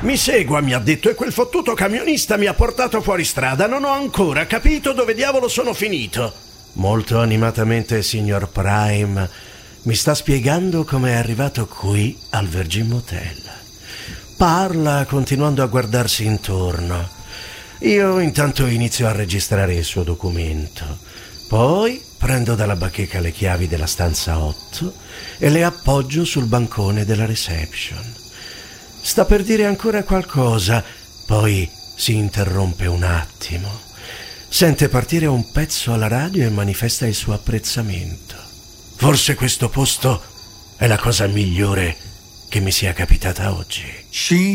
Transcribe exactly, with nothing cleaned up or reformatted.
Mi segua, mi ha detto, e quel fottuto camionista mi ha portato fuori strada. Non ho ancora capito dove diavolo sono finito. Molto animatamente, signor Prime, mi sta spiegando come è arrivato qui al Virgin Motel. Parla continuando a guardarsi intorno. Io intanto inizio a registrare il suo documento. Poi prendo dalla bacheca le chiavi della stanza otto e le appoggio sul bancone della reception. Sta per dire ancora qualcosa, poi si interrompe un attimo. Sente partire un pezzo alla radio e manifesta il suo apprezzamento. Forse questo posto è la cosa migliore che mi sia capitata oggi. She